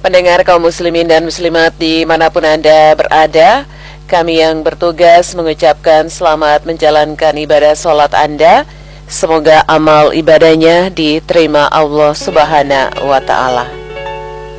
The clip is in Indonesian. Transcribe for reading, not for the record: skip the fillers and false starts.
Pendengar kaum muslimin dan muslimat dimanapun Anda berada, kami yang bertugas mengucapkan selamat menjalankan ibadah sholat Anda. Semoga amal ibadahnya diterima Allah Subhanahu wa Ta'ala.